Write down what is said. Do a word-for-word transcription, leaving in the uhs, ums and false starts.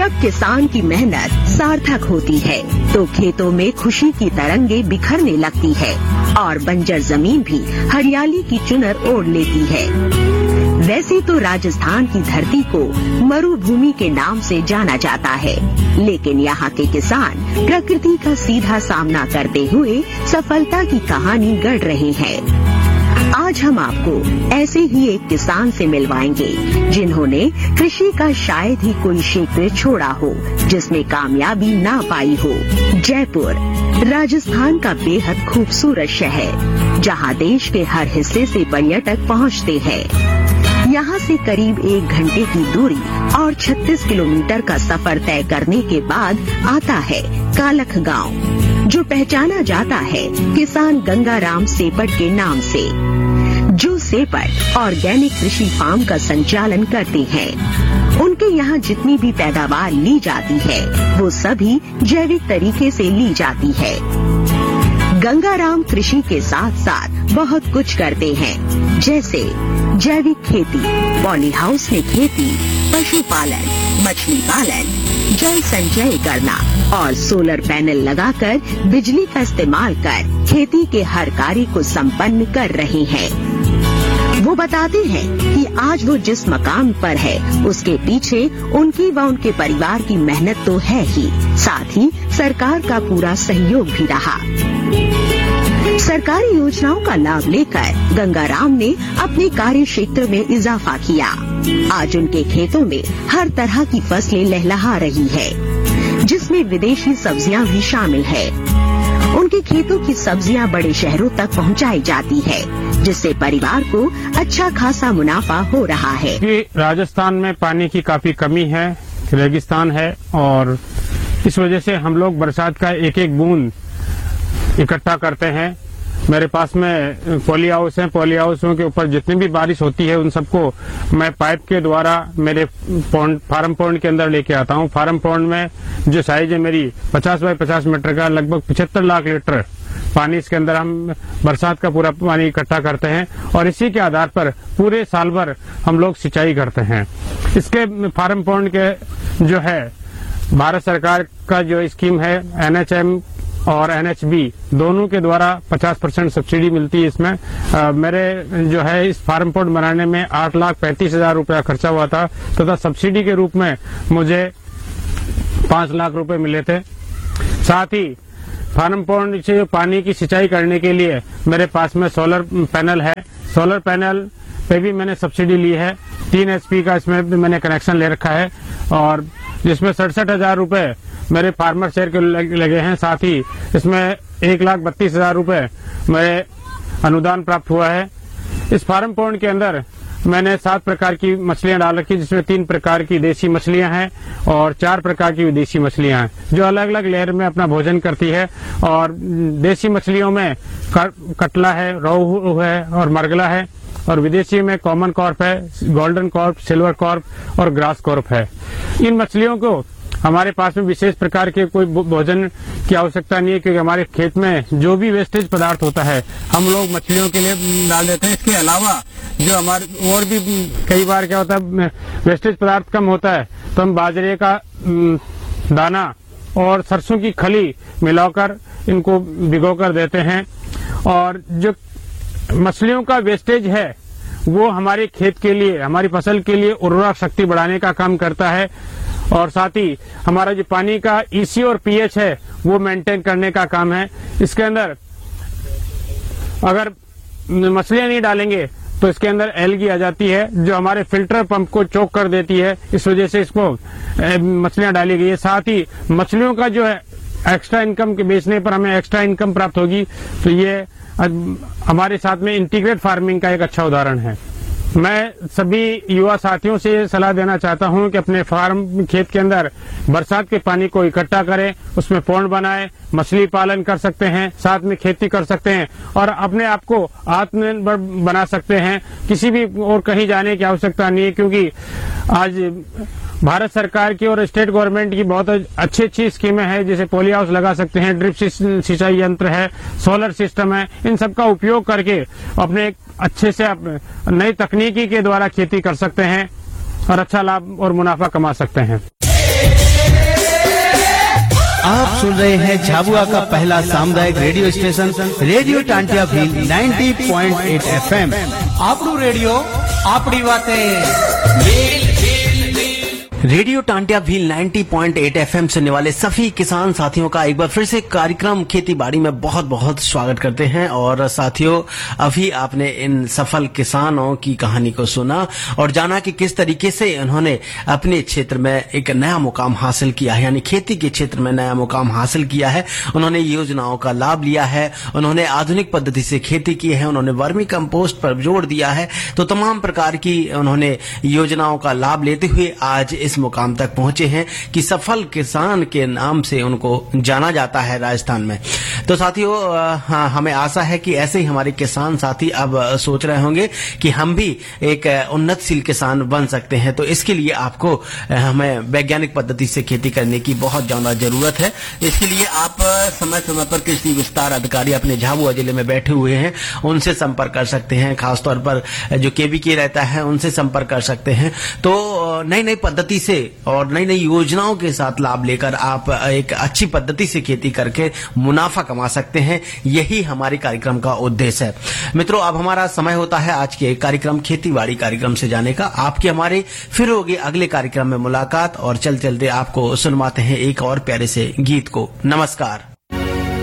जब किसान की मेहनत सार्थक होती है तो खेतों में खुशी की तरंगे बिखरने लगती है और बंजर जमीन भी हरियाली की चुनर ओढ़ लेती है। वैसे तो राजस्थान की धरती को मरुभूमि के नाम से जाना जाता है, लेकिन यहाँ के किसान प्रकृति का सीधा सामना करते हुए सफलता की कहानी गढ़ रहे हैं। आज हम आपको ऐसे ही एक किसान से मिलवाएंगे जिन्होंने कृषि का शायद ही कोई क्षेत्र छोड़ा हो जिसमें कामयाबी ना पाई हो। जयपुर राजस्थान का बेहद खूबसूरत शहर, जहां देश के हर हिस्से से पर्यटक पहुंचते हैं। यहाँ से करीब एक घंटे की दूरी और छत्तीस किलोमीटर का सफर तय करने के बाद आता है कालख गांव, जो पहचाना जाता है किसान गंगाराम सेपट के नाम से, जो सेपट ऑर्गेनिक कृषि फार्म का संचालन करते हैं। उनके यहाँ जितनी भी पैदावार ली जाती है वो सभी जैविक तरीके से ली जाती है। गंगाराम कृषि के साथ साथ बहुत कुछ करते हैं, जैसे जैविक खेती, पॉली हाउस में खेती, पशुपालन, मछली पालन, जल संचय करना और सोलर पैनल लगाकर बिजली का इस्तेमाल कर खेती के हर कार्य को संपन्न कर रहे हैं। वो बताते हैं कि आज वो जिस मकाम पर है उसके पीछे उनकी व उनके परिवार की मेहनत तो है ही, साथ ही सरकार का पूरा सहयोग भी रहा। सरकारी योजनाओं का लाभ लेकर गंगाराम ने अपने कार्य क्षेत्र में इजाफा किया। आज उनके खेतों में हर तरह की फसलें लहलहा रही है, जिसमें विदेशी सब्जियां भी शामिल है। उनके खेतों की सब्जियां बड़े शहरों तक पहुंचाई जाती है, जिससे परिवार को अच्छा खासा मुनाफा हो रहा है। राजस्थान में पानी की काफी कमी है, रेगिस्तान है और इस वजह से हम लोग बरसात का एक एक बूंद इकट्ठा करते हैं। मेरे पास में पॉली हाउस है, पॉली हाउसों के ऊपर जितनी भी बारिश होती है उन सबको मैं पाइप के द्वारा मेरे पौंड फार्म पौंड के अंदर लेके आता हूँ। फार्म पौंड में जो साइज है मेरी पचास बाई पचास मीटर का, लगभग पचहत्तर लाख लीटर पानी इसके अंदर हम बरसात का पूरा पानी इकट्ठा करते हैं और इसी के आधार पर पूरे साल भर हम लोग सिंचाई करते हैं। इसके फार्म पौंड के जो है भारत सरकार का जो स्कीम है एन एच एम और एन एच बी दोनों के द्वारा पचास परसेंट सब्सिडी मिलती है। इसमें आ, मेरे जो है इस फार्म पॉट बनाने में आठ लाख पैंतीस हजार रूपया खर्चा हुआ था तथा तो सब्सिडी के रूप में मुझे पांच लाख रुपए मिले थे। साथ ही फार्म पॉट से पानी की सिंचाई करने के लिए मेरे पास में सोलर पैनल है। सोलर पैनल पे भी मैंने सब्सिडी ली है। तीन एच पी का इसमें मैंने कनेक्शन ले रखा है और जिसमें सड़सठ हजार रूपये मेरे फार्मर शेयर के लगे हैं। साथ ही इसमें एक लाख बत्तीस हजार रूपये मेरे अनुदान प्राप्त हुआ है। इस फार्म पॉन्ड के अंदर मैंने सात प्रकार की मछलियां डाल रखी, जिसमें तीन प्रकार की देसी मछलियां हैं और चार प्रकार की विदेशी मछलियां हैं, जो अलग अलग लेयर में अपना भोजन करती है। और देसी मछलियों में कटला है, रोहू है और मरगला है और विदेशी में कॉमन कॉर्प है, गोल्डन कॉर्प, सिल्वर कॉर्प और ग्रास कॉर्प है। इन मछलियों को हमारे पास में विशेष प्रकार के कोई भोजन की आवश्यकता नहीं है, क्योंकि हमारे खेत में जो भी वेस्टेज पदार्थ होता है हम लोग मछलियों के लिए डाल देते हैं। इसके अलावा जो हमारे और भी कई बार क्या होता है वेस्टेज पदार्थ कम होता है तो हम बाजरे का दाना और सरसों की खली मिलाकर इनको भिगोकर देते हैं। और जो मछलियों का वेस्टेज है वो हमारे खेत के लिए, हमारी फसल के लिए उर्वरक शक्ति बढ़ाने का काम करता है और साथ ही हमारा जो पानी का ई सी और पी एच है वो मेंटेन करने का काम है। इसके अंदर अगर मछलियां नहीं डालेंगे तो इसके अंदर एल्गी आ जाती है जो हमारे फिल्टर पंप को चोक कर देती है। इस वजह से इसको मछलियां डाली गई है। साथ ही मछलियों का जो है एक्स्ट्रा इनकम के बेचने पर हमें एक्स्ट्रा इनकम प्राप्त होगी, तो ये हमारे साथ में इंटीग्रेट फार्मिंग का एक अच्छा उदाहरण है। मैं सभी युवा साथियों से सलाह देना चाहता हूं कि अपने फार्म खेत के अंदर बरसात के पानी को इकट्ठा करें, उसमें पौंड बनाएं, मछली पालन कर सकते हैं, साथ में खेती कर सकते हैं और अपने आप को आत्मनिर्भर बना सकते हैं। किसी भी और कहीं जाने की आवश्यकता नहीं है, क्योंकि आज भारत सरकार की और स्टेट गवर्नमेंट की बहुत अच्छी अच्छी स्कीमें हैं, जैसे पॉली हाउस लगा सकते हैं, ड्रिप सिंचाई यंत्र है, सोलर सिस्टम है। इन सब का उपयोग करके अपने अच्छे से नई तकनीकी के द्वारा खेती कर सकते हैं और अच्छा लाभ और मुनाफा कमा सकते हैं। आप सुन रहे हैं झाबुआ का पहला सामुदायिक radio station radio Tantia Bhil नब्बे पॉइंट आठ एफएम। आपरू रेडियो आपड़ी बातें। रेडियो टांटिया भील नब्बे पॉइंट आठ एफएम सुनने वाले सभी किसान साथियों का एक बार फिर से कार्यक्रम खेती बाड़ी में बहुत बहुत स्वागत करते हैं। और साथियों, अभी आपने इन सफल किसानों की कहानी को सुना और जाना कि किस तरीके से उन्होंने अपने क्षेत्र में एक नया मुकाम हासिल किया है, यानी खेती के क्षेत्र में नया मुकाम हासिल किया है। उन्होंने योजनाओं का लाभ लिया है, उन्होंने आधुनिक पद्धति से खेती की है, उन्होंने वर्मी कंपोस्ट पर जोर दिया है। तो तमाम प्रकार की उन्होंने योजनाओं का लाभ लेते हुए आज इस मुकाम तक पहुंचे हैं कि सफल किसान के नाम से उनको जाना जाता है राजस्थान में। तो साथियों, हाँ, हमें आशा है कि ऐसे ही हमारे किसान साथी अब सोच रहे होंगे कि हम भी एक उन्नतशील किसान बन सकते हैं। तो इसके लिए आपको हमें वैज्ञानिक पद्धति से खेती करने की बहुत ज्यादा जरूरत है। इसके लिए आप समय समय पर कृषि विस्तार अधिकारी अपने झाबुआ जिले में बैठे हुए हैं, उनसे संपर्क कर सकते हैं। खासतौर पर जो केवीके रहता है उनसे संपर्क कर सकते हैं। तो नई नई पद्धति से और नई नई योजनाओं के साथ लाभ लेकर आप एक अच्छी पद्धति से खेती करके मुनाफा कमा सकते हैं। यही हमारे कार्यक्रम का उद्देश्य है। मित्रों, अब हमारा समय होता है आज के कार्यक्रम खेतीबाड़ी कार्यक्रम से जाने का। आपके हमारे फिर होगी अगले कार्यक्रम में मुलाकात और चल चलते आपको सुनवाते हैं एक और प्यारे से गीत को। नमस्कार।